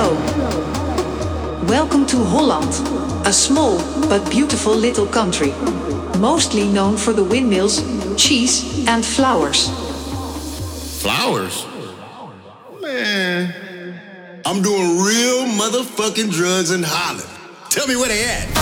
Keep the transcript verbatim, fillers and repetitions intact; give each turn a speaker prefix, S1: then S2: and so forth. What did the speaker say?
S1: Hello. Welcome to Holland, a small but beautiful little country, mostly known for the windmills, cheese, and flowers.
S2: Flowers?
S3: Man, I'm doing real motherfucking drugs in Holland. Tell me where they at.